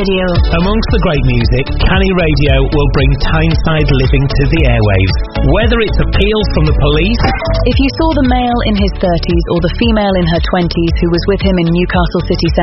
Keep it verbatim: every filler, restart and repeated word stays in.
Radio. Amongst the great music, Canny Radio will bring Tyneside living to the airwaves. Whether it's appeals from the police... If you saw the male in his thirties or the female in her twenties who was with him in Newcastle city centre